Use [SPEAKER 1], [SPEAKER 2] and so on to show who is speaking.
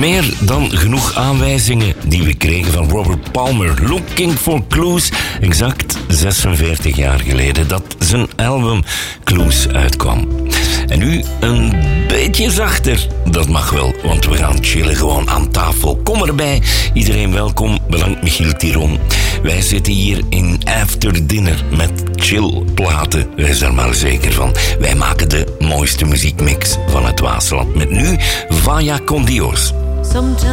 [SPEAKER 1] Meer dan genoeg aanwijzingen die we kregen van Robert Palmer. Looking for Clues, exact 46 jaar geleden dat zijn album Clues uitkwam. En nu een beetje zachter. Dat mag wel, want we gaan chillen gewoon aan tafel. Kom erbij. Iedereen welkom. Bedankt Michiel Tiron. Wij zitten hier in After Dinner met chillplaten. Wees er maar zeker van. Wij maken de mooiste muziekmix van het Waasland. Met nu Vaya con Dios.